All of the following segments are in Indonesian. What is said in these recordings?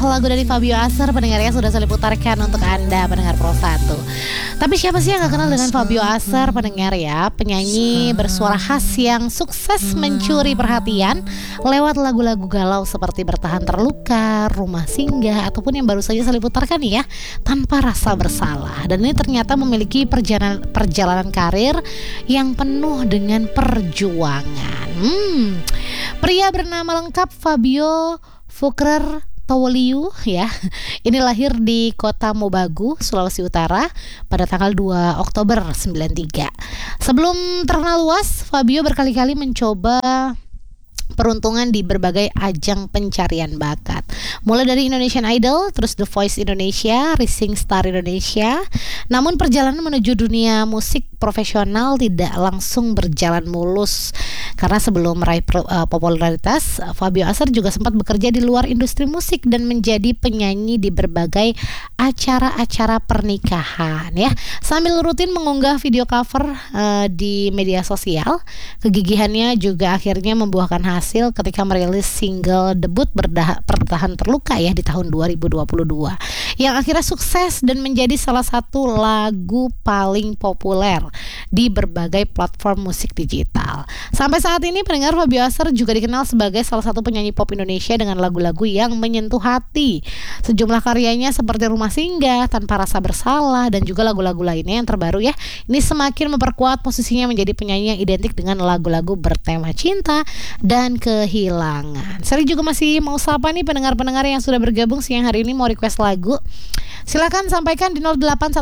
Lagu dari Fabio Asar pendengarnya sudah saya putarkan untuk Anda pendengar Pro 1. Tapi siapa sih yang gak kenal dengan Fabio Asar pendengar ya? Penyanyi bersuara khas yang sukses mencuri perhatian lewat lagu-lagu galau seperti Bertahan Terluka, Rumah Singgah, ataupun yang baru saja saya putarkan nih ya, Tanpa Rasa Bersalah. Dan ini ternyata memiliki perjalanan karir yang penuh dengan perjuangan. Pria bernama lengkap Fabio Fukrer Towoliu ya. Ini lahir di Kota Mobagu, Sulawesi Utara pada tanggal 2 Oktober 93. Sebelum terkenal luas, Fabio berkali-kali mencoba peruntungan di berbagai ajang pencarian bakat. Mulai dari Indonesian Idol, terus The Voice Indonesia, Rising Star Indonesia. Namun perjalanan menuju dunia musik profesional tidak langsung berjalan mulus. Karena sebelum meraih popularitas, Fabio Asar juga sempat bekerja di luar industri musik dan menjadi penyanyi di berbagai acara-acara pernikahan ya. Sambil rutin mengunggah video cover di media sosial, kegigihannya juga akhirnya membuahkan hasil ketika merilis single debut Bertahan Terluka ya di tahun 2022 yang akhirnya sukses dan menjadi salah satu lagu paling populer di berbagai platform musik digital. Sampai saat ini pendengar, Fabio Asar juga dikenal sebagai salah satu penyanyi pop Indonesia dengan lagu-lagu yang menyentuh hati. Sejumlah karyanya seperti Rumah Singgah, Tanpa Rasa Bersalah, dan juga lagu-lagu lainnya yang terbaru ya, ini semakin memperkuat posisinya menjadi penyanyi yang identik dengan lagu-lagu bertema cinta dan kehilangan. Saya juga masih mau sapa nih pendengar-pendengar yang sudah bergabung siang hari ini mau request lagu. Silakan sampaikan di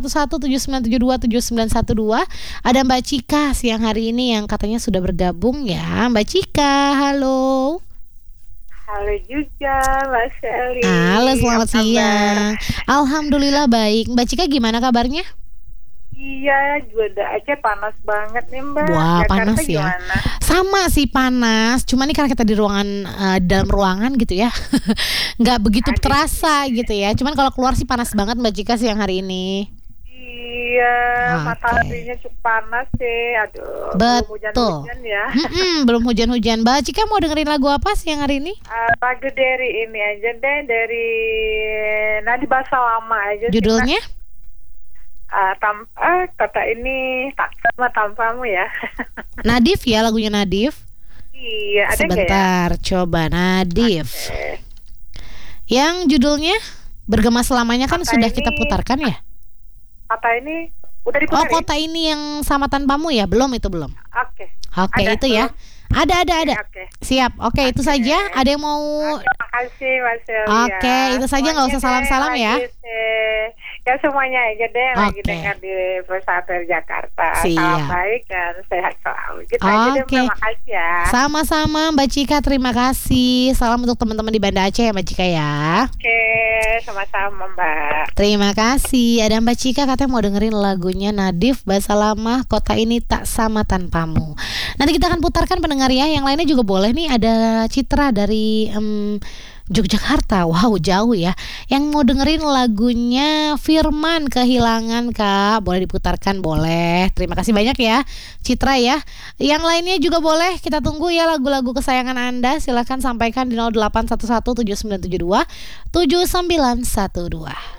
081179727912. Ada Mbak Cika siang hari ini yang katanya sudah bergabung ya. Mbak Cika, halo. Halo juga Mbak Shelly. Halo, selamat siang. Alhamdulillah baik. Mbak Cika gimana kabarnya? Iya, juga Aceh panas banget nih Mbak. Wah, Jakarta panas ya. gimana? Sama sih panas. Cuma nih karena kita di ruangan dalam ruangan gitu ya, nggak begitu terasa gitu ya. Cuman kalau keluar sih panas banget Mbak Cika siang hari ini. Iya, mataharinya cukup panas sih. Aduh, belum Betul. hujan-hujan ya. Belum hujan-hujan. Mbak Cika mau dengerin lagu apa siang hari ini? Lagu dari ini aja deh, dari Nadi Bahasa Lama aja. Judulnya? Kata ini tak sama tanpamu ya. Nadif ya, lagunya Nadif. Iya, ada sebentar, ya? Coba Nadif. Okay. Yang judulnya Bergema Selamanya kan Kata sudah ini, kita putarkan ya? Kata ini udah diputar. Oh, Kota Ini yang Sama Tanpamu ya? Belum, itu belum. Oke. Oke, itu ya. Ada. Okay. Siap. Oke, itu saja. Ada yang mau? Terima kasih Mas Shelly. Oke, itu saja, nggak usah salam-salam ya. Ya semuanya aja deh lagi dengar di Pesawat Jakarta. Siap. Salam baik dan sehat selalu. Gitu aja deh, terima kasih ya. Sama-sama Mbak Cika, terima kasih. Salam untuk teman-teman di Banda Aceh ya Mbak Cika ya. Oke, sama-sama Mbak. Terima kasih. Ada Mbak Cika katanya mau dengerin lagunya Nadif Bahasa Lama, Kota Ini Tak Sama Tanpamu. Nanti kita akan putarkan pendengar ya. Yang lainnya juga boleh nih. Ada Citra dari Yogyakarta. Wow, jauh ya. Yang mau dengerin lagunya Firman Kehilangan Kak, boleh diputarkan, boleh. Terima kasih banyak ya Citra ya. Yang lainnya juga boleh. Kita tunggu ya lagu-lagu kesayangan Anda. Silakan sampaikan di 081179727912.